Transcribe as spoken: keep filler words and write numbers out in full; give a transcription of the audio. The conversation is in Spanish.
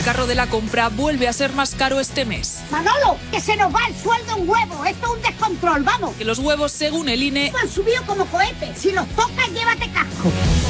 El carro de la compra vuelve a ser más caro este mes. Manolo, que se nos va el sueldo en huevos. Esto es un descontrol, vamos. Que los huevos, según el I N E, han subido como cohetes. Si los tocas, llévate casco.